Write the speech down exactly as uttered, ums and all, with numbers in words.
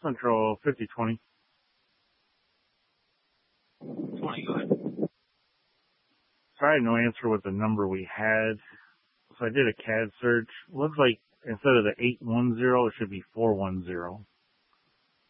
Central fifty twenty. twenty, go ahead. Sorry, I had no answer with the number we had. So I did a C A D search. Looks like instead of the eight one zero, it should be four one zero.